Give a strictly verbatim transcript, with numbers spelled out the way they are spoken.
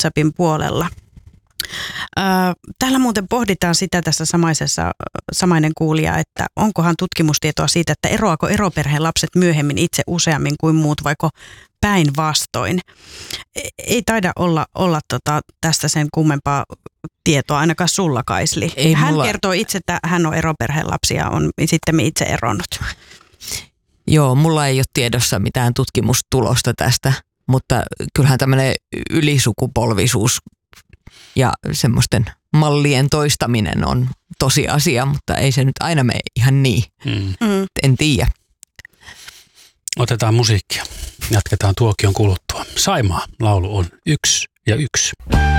WhatsAppin puolella. Täällä muuten pohditaan sitä tässä samaisessa, samainen kuulija, että onkohan tutkimustietoa siitä, että eroako eroperheen lapset myöhemmin itse useammin kuin muut, vaiko päinvastoin. Ei taida olla, olla tota, tästä sen kummempaa tietoa, ainakaan sulla, Kaisli. Ei hän mulla... kertoo itse, että hän on eroperheen lapsi ja on sitten itse eronnut. Joo, mulla ei ole tiedossa mitään tutkimustulosta tästä, mutta kyllähän tämmöinen ylisukupolvisuus ja semmoisten mallien toistaminen on tosi asia, mutta ei se nyt aina mene ihan niin. Mm. En tiedä. Otetaan musiikkia. Jatketaan tuokion kuluttua. Saimaa laulu on yksi ja yksi.